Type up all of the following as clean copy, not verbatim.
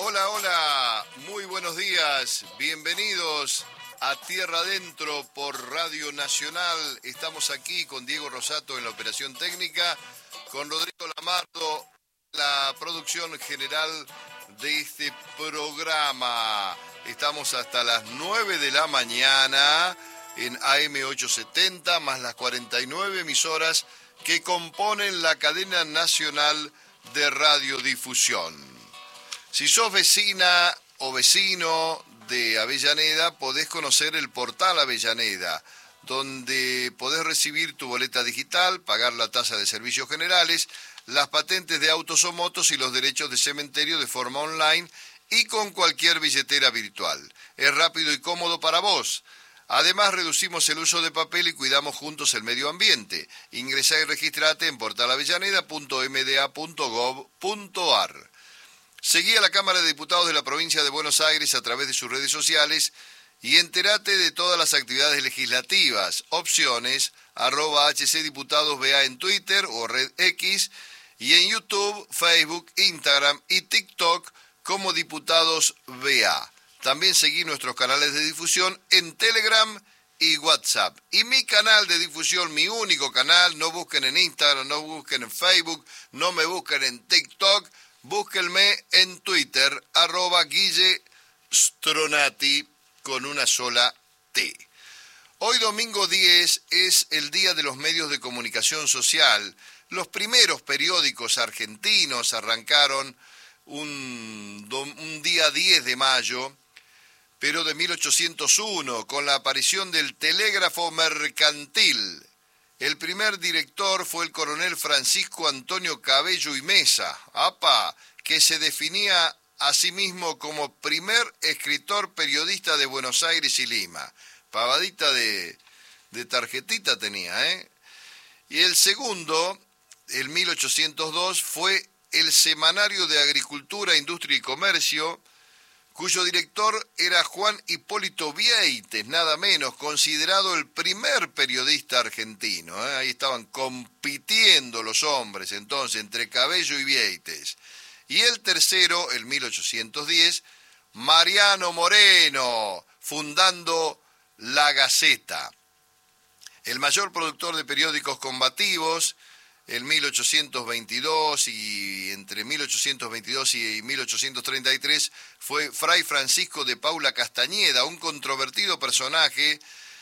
Hola, hola, muy buenos días, bienvenidos a Tierra Adentro por Radio Nacional. Estamos aquí con Diego Rosato en la operación técnica, con Rodrigo Lamardo, la producción general de este programa. Estamos hasta las 9 de la mañana en AM870, más las 49 emisoras que componen la cadena nacional de radiodifusión. Si sos vecina o vecino de Avellaneda, podés conocer el portal Avellaneda, donde podés recibir tu boleta digital, pagar la tasa de servicios generales, las patentes de autos o motos y los derechos de cementerio de forma online y con cualquier billetera virtual. Es rápido y cómodo para vos. Además, reducimos el uso de papel y cuidamos juntos el medio ambiente. Ingresá y registrate en portalavellaneda.mda.gov.ar. Seguí a la Cámara de Diputados de la Provincia de Buenos Aires a través de sus redes sociales y entérate de todas las actividades legislativas. Opciones, @HCDiputadosBA en Twitter o Red X, y en YouTube, Facebook, Instagram y TikTok como Diputados BA. También seguí nuestros canales de difusión en Telegram y WhatsApp. Y mi canal de difusión, mi único canal, no busquen en Instagram, no busquen en Facebook, no me busquen en TikTok, búsquenme en Twitter, @GuilleStronati, con una sola T. Hoy domingo 10 es el Día de los Medios de Comunicación Social. Los primeros periódicos argentinos arrancaron un día 10 de mayo, pero de 1801, con la aparición del telégrafo mercantil. El primer director fue el coronel Francisco Antonio Cabello y Mesa, que se definía a sí mismo como primer escritor periodista de Buenos Aires y Lima. Pavadita de tarjetita tenía, ¿eh? Y el segundo, el 1802, fue el Semanario de Agricultura, Industria y Comercio, cuyo director era Juan Hipólito Vieites, nada menos, considerado el primer periodista argentino. Ahí estaban compitiendo los hombres, entonces, entre Cabello y Vieites. Y el tercero, el 1810, Mariano Moreno, fundando La Gaceta. El mayor productor de periódicos combativos, en 1822 y entre 1822 y 1833 fue Fray Francisco de Paula Castañeda, un controvertido personaje.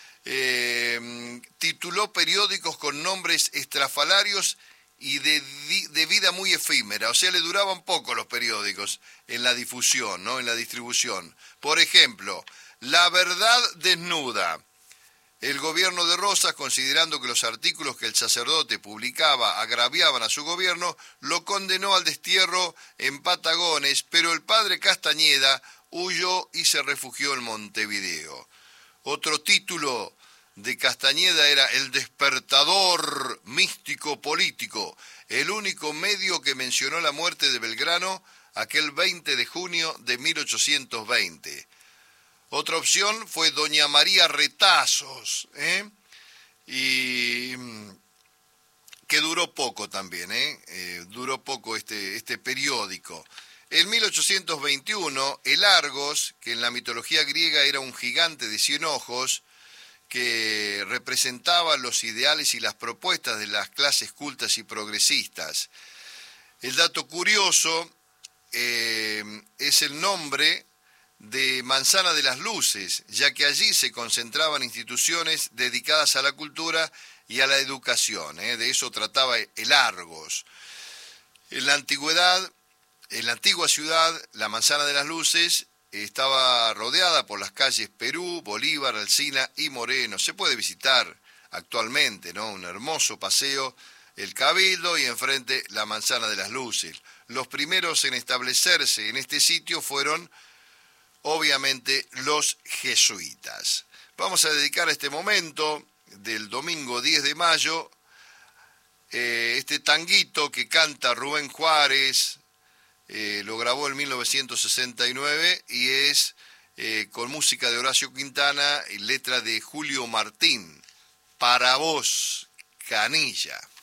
Tituló periódicos con nombres estrafalarios y de vida muy efímera, o sea, le duraban poco los periódicos en la difusión, ¿no? En la distribución. Por ejemplo, La Verdad Desnuda. El gobierno de Rosas, considerando que los artículos que el sacerdote publicaba agraviaban a su gobierno, lo condenó al destierro en Patagones, pero el padre Castañeda huyó y se refugió en Montevideo. Otro título de Castañeda era El despertador místico político, el único medio que mencionó la muerte de Belgrano aquel 20 de junio de 1820. Otra opción fue Doña María Retazos, y que duró poco también, duró poco este periódico. En 1821, el Argos, que en la mitología griega era un gigante de 100 ojos, que representaba los ideales y las propuestas de las clases cultas y progresistas. El dato curioso es el nombre de Manzana de las Luces, ya que allí se concentraban instituciones dedicadas a la cultura y a la educación. De eso trataba el Argos. En la antigüedad, en la antigua ciudad, la Manzana de las Luces estaba rodeada por las calles Perú, Bolívar, Alsina y Moreno. Se puede visitar actualmente, ¿no? Un hermoso paseo, el Cabildo, y enfrente la Manzana de las Luces. Los primeros en establecerse en este sitio fueron obviamente los jesuitas. Vamos a dedicar este momento del domingo 10 de mayo, este tanguito que canta Rubén Juárez, lo grabó en 1969 y es con música de Horacio Quintana y letra de Julio Martín. Para vos, Canilla.